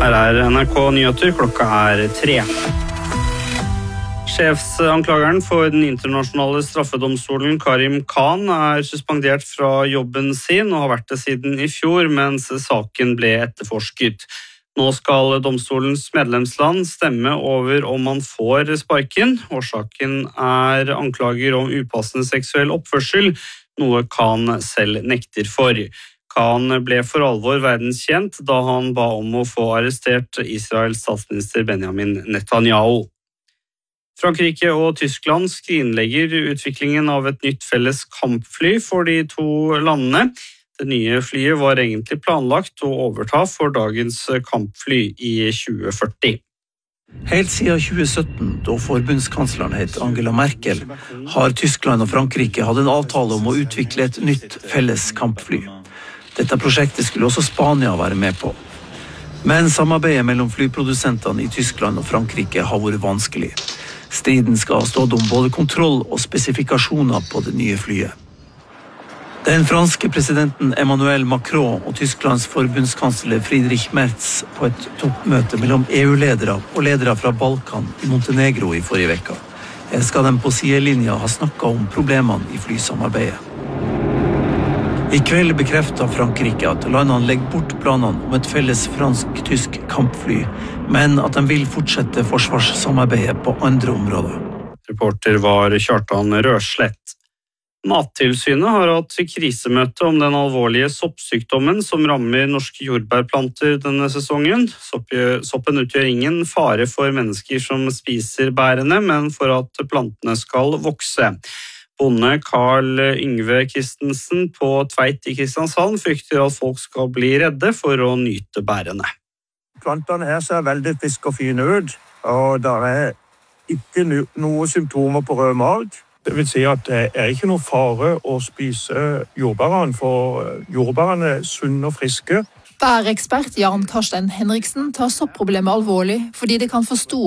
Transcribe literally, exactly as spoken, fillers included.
Her er N R K Nyheter, klokka er tre. Sjefsanklageren for den internasjonale straffedomstolen Karim Khan er suspendert fra jobben sin og har vært det siden i fjor, mens saken ble etterforsket. Nå skal domstolens medlemsland stemme over om man får sparken. Årsaken er anklager om upassende seksuell oppførsel, noe Khan selv nekter for. Khan ble for alvor verdenskjent da han ba om å få arrestert Israels statsminister Benjamin Netanyahu. Frankrike og Tyskland skrinlegger utviklingen av et nytt felles kampfly for de to landene. Det nye flyet var egentlig planlagt å overta for dagens kampfly i tjue førti. Helt siden tjue sytten, da forbundskansleren het Angela Merkel, har Tyskland og Frankrike hatt en avtale om å utvikle et nytt felles kampfly. Dette prosjektet skulle også Spania være med på. Men samarbeidet mellom flyprodusentene i Tyskland og Frankrike har vært vanskelig. Striden skal ha stått om både kontroll og spesifikasjoner på det nye flyet. Den franske presidenten Emmanuel Macron og Tysklands forbundskansler Friedrich Merz på et toppmøte mellom E U-ledere og ledere fra Balkan i Montenegro i forrige vekka. Her skal de på sidelinja ha snakket om problemene i flysamarbeidet. I kveld bekreftet Frankrike at landene legger bort planene om et felles fransk-tysk kampfly, men at de vil fortsette forsvarssamarbeidet på andre områder. Reporter var Kjartan Røslett. Mattilsynet har hatt krisemøte om den alvorlige soppsykdommen som rammer norske jordbærplanter denne sesongen. Soppen utgjør ingen fare for mennesker som spiser bærene, men for at plantene skal vokse. Bonde Karl Yngve Kristensen på Tveit i Kristiansand frykter at folk skal bli redde for å nyte bærene. Plantene her ser veldig friske og fine ut, og det er ikke noen symptomer på rød mag. Det vil si at det er ikke noe fare å spise jordbærene, for jordbærene er sunne og friske. Bærekspert Jan Karstein Henriksen tar soppproblemet alvorlig, fordi det kan få stor